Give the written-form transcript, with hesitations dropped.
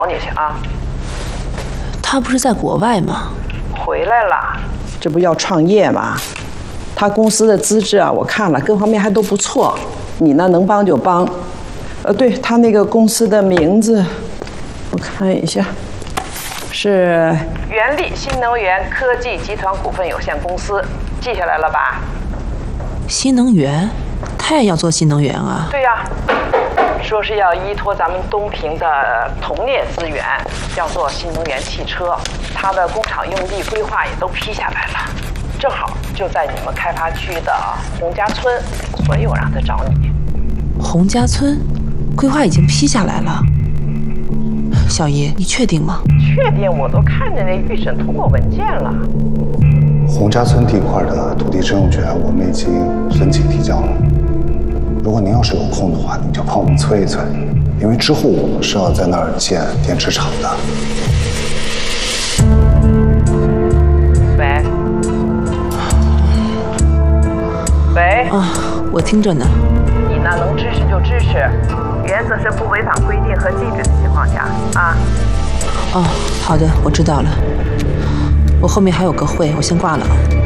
你去啊。 他不是在国外吗？ 回来了。 这不要创业吗？他公司的资质啊，我看了，各方面还都不错。你呢，能帮就帮。对他那个公司的名字，我看一下，是原力新能源科技集团股份有限公司，记下来了吧？ 新能源，他也要做新能源啊？ 对呀，说是要依托咱们东平的铜镍资源，要做新能源汽车。他的工厂用地规划也都批下来了，正好就在你们开发区的洪家村，所以我让他找你。 洪家村，规划已经批下来了。小姨，你确定吗？ 确定，我都看见那预审通过文件了。 洪家村地块的土地使用权，我们已经申请提交了。如果您要是有空的话，您就帮我们催一催，因为之后我们是要在那儿建电池厂的。 喂，喂， 我听着呢。 你呢，能支持就支持，原则是不违反规定和禁止的情况下啊。 哦，好的，我知道了。我后面还有个会，我先挂了啊。